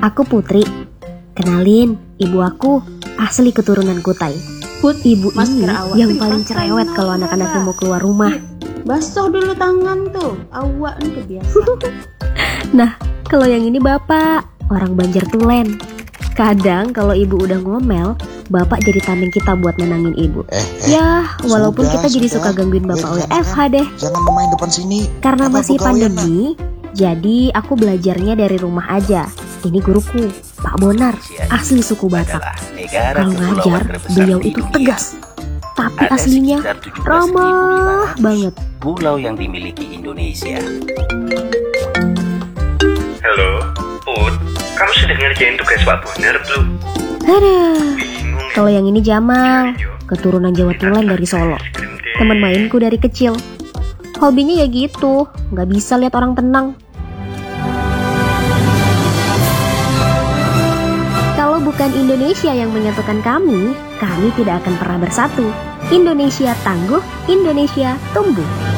Aku Putri. Kenalin, ibu aku asli keturunan Kutai. Ibu ini yang paling cerewet kalau anak-anaknya mau keluar rumah. Basuh dulu tangan tuh, awak nih kebiasaan. Nah, kalau yang ini bapak, orang Banjar Tulen. Kadang kalau ibu udah ngomel, bapak jadi tameng kita buat nenangin ibu. Ya, walaupun kita jadi suka gangguin bapak WFH deh. Jangan main depan sini. Karena masih pandemi, jadi aku belajarnya dari rumah aja. Ini guruku, Pak Bonar, asli suku Batak. Kalau ngajar, beliau itu tegas. Tapi aslinya ramah banget. Pulau yang dimiliki Indonesia. Halo, Put. Kamu sudah ngerjain tugas Pak Bonar belum? Aduh, kalau yang ini Jamal, keturunan Jawa Tulen dari Solo. Teman mainku dari kecil. Hobinya ya gitu, nggak bisa lihat orang tenang. Kalau bukan Indonesia yang menyatukan kami tidak akan pernah bersatu. Indonesia tangguh, Indonesia tumbuh.